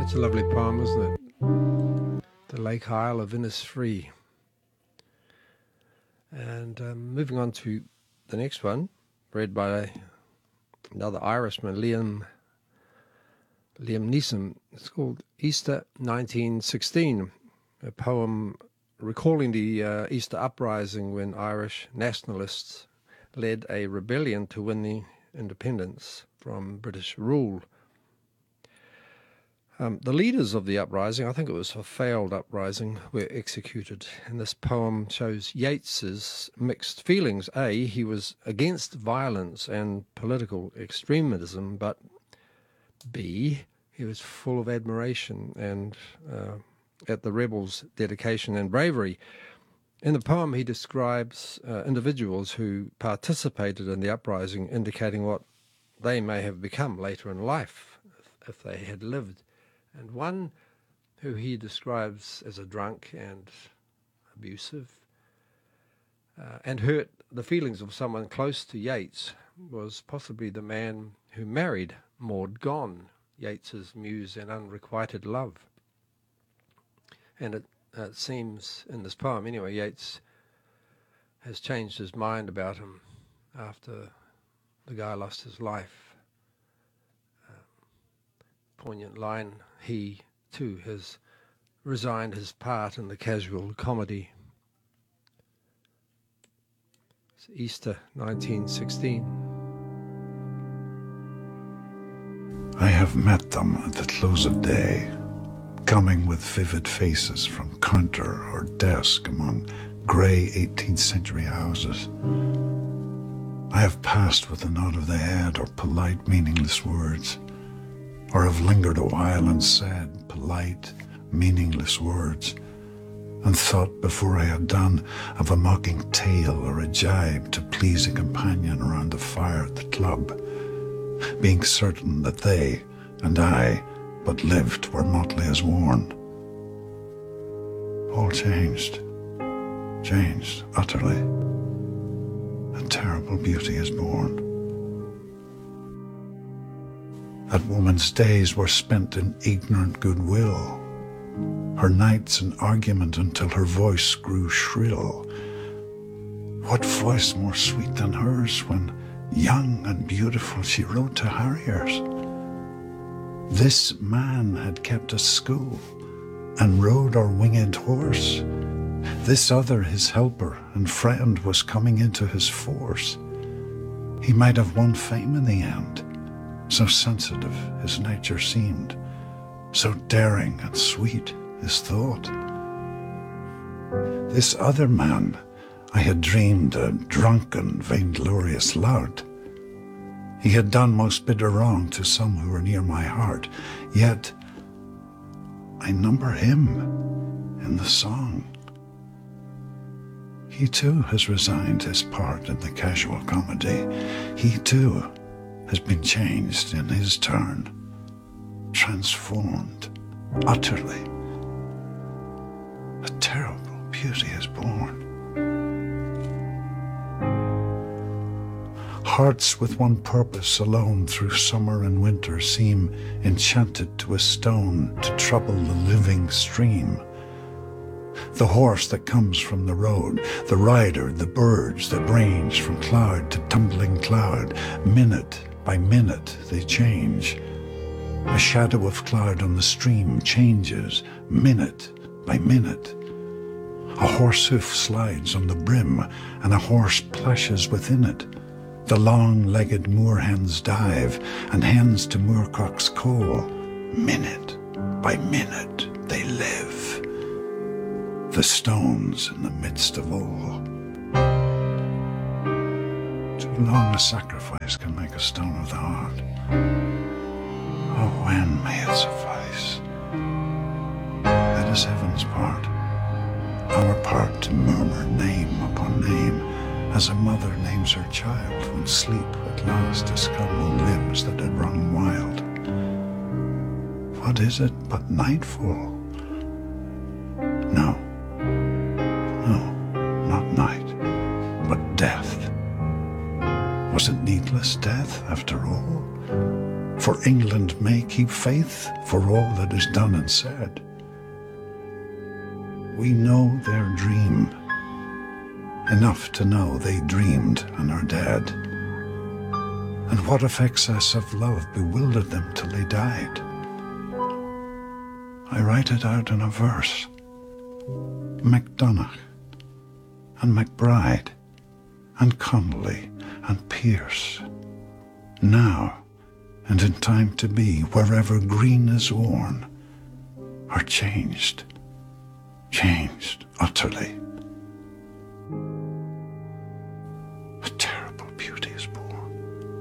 It's a lovely poem, isn't it? The Lake Isle of Innisfree. And moving on to the next one, read by another Irishman, Liam Neeson. It's called Easter 1916, a poem recalling the Easter uprising when Irish nationalists led a rebellion to win the independence from British rule. The leaders of the uprising, I think it was a failed uprising, were executed. And this poem shows Yeats's mixed feelings. A, he was against violence and political extremism, but B, he was full of admiration and at the rebels' dedication and bravery. In the poem, he describes individuals who participated in the uprising, indicating what they may have become later in life if they had lived. And one who he describes as a drunk and abusive and hurt the feelings of someone close to Yeats was possibly the man who married Maud Gonne, Yeats's muse and unrequited love. And it seems in this poem, anyway, Yeats has changed his mind about him after the guy lost his life. Poignant line, he too has resigned his part in the casual comedy. It's Easter 1916. I have met them at the close of day, coming with vivid faces from counter or desk among grey 18th century houses. I have passed with a nod of the head or polite meaningless words, or have lingered a while and said polite, meaningless words, and thought before I had done of a mocking tale or a jibe to please a companion around the fire at the club, being certain that they and I but lived where motley as worn. All changed utterly. A terrible beauty is born. That woman's days were spent in ignorant goodwill, her nights in argument until her voice grew shrill. What voice more sweet than hers when, young and beautiful, she rode to harriers? This man had kept us school and rode our winged horse. This other, his helper and friend, was coming into his force. He might have won fame in the end. So sensitive his nature seemed, so daring and sweet his thought. This other man I had dreamed a drunken, vainglorious lout. He had done most bitter wrong to some who were near my heart, yet I number him in the song. He too has resigned his part in the casual comedy. He too has been changed in his turn, transformed utterly. A terrible beauty is born. Hearts with one purpose alone through summer and winter seem enchanted to a stone to trouble the living stream. The horse that comes from the road, the rider, the birds that range from cloud to tumbling cloud, minute by minute they change. A shadow of cloud on the stream changes minute by minute. A horse hoof slides on the brim and a horse plashes within it. The long-legged moorhens dive and hens to moorcocks call. Minute by minute they live. The stones in the midst of all. Too long a sacrifice can make a stone of the heart. Oh, when may it suffice? That is heaven's part, our part to murmur name upon name, as a mother names her child when sleep at last has come on limbs that had run wild. What is it but nightfall? No, not night, but death. Was it needless death after all? For England may keep faith for all that is done and said. We know their dream, enough to know they dreamed and are dead. And what if excess of love bewildered them till they died? I write it out in a verse. MacDonagh and MacBride and Connolly and Pierce, now and in time to be, wherever green is worn, are changed utterly.